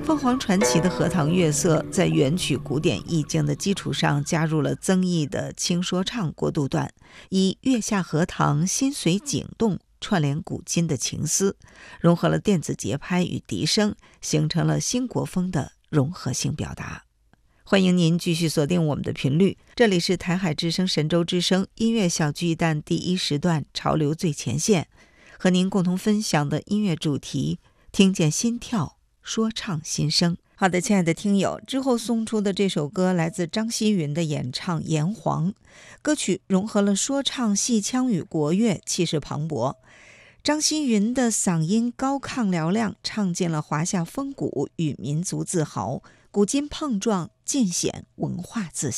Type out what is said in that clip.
凤凰传奇的荷塘月色在原曲古典意境的基础上加入了增益的轻说唱过渡段，以月下荷塘心随景动串联古今的情思，融合了电子节拍与笛声，形成了新国风的融合性表达。欢迎您继续锁定我们的频率，这里是台海之声神州之声音乐小巨蛋第1时段潮流最前线，和您共同分享的音乐主题，听见心跳，说唱心声。好的，亲爱的听友，之后送出的这首歌来自张希云的演唱《炎黄》，歌曲融合了说唱、戏腔与国乐，气势磅礴。张希云的嗓音高亢嘹亮，唱尽了华夏风骨与民族自豪，古今碰撞，尽显文化自信。